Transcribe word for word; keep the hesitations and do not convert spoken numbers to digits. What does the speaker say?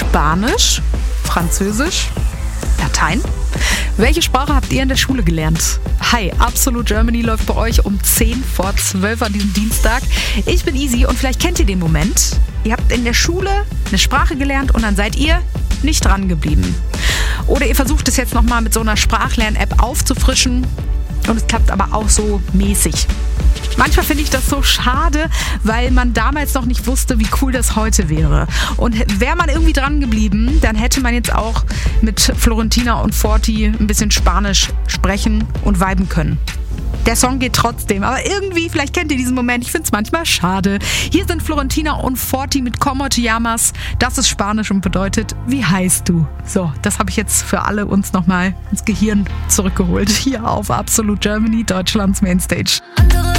Spanisch, Französisch, Latein? Welche Sprache habt ihr in der Schule gelernt? Hi, Absolute Germany läuft bei euch um zehn vor zwölf an diesem Dienstag. Ich bin Easy und vielleicht kennt ihr den Moment. Ihr habt in der Schule eine Sprache gelernt und dann seid ihr nicht dran geblieben. Oder ihr versucht es jetzt nochmal mit so einer Sprachlern-App aufzufrischen und es klappt aber auch so mäßig. Manchmal finde ich das so schade, weil man damals noch nicht wusste, wie cool das heute wäre. Und wäre man irgendwie dran geblieben, dann hätte man jetzt auch mit Florentina und Forti ein bisschen Spanisch sprechen und viben können. Der Song geht trotzdem, aber irgendwie, vielleicht kennt ihr diesen Moment, ich finde es manchmal schade. Hier sind Florentina und Forti mit Como te llamas. Das ist Spanisch und bedeutet, wie heißt du? So, das habe ich jetzt für alle uns nochmal ins Gehirn zurückgeholt. Hier auf Absolute Germany, Deutschlands Mainstage.